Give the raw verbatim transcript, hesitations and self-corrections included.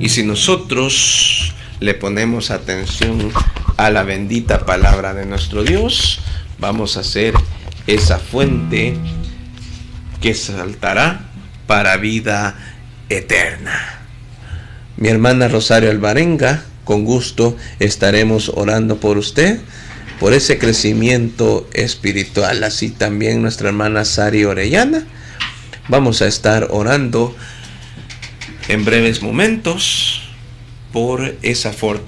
Y si nosotros le ponemos atención a la bendita palabra de nuestro Dios, vamos a ser esa fuente que saltará para vida eterna. Mi hermana Rosario Alvarenga, con gusto estaremos orando por usted, por ese crecimiento espiritual. Así también nuestra hermana Sari Orellana. Vamos a estar orando en breves momentos por esa fortaleza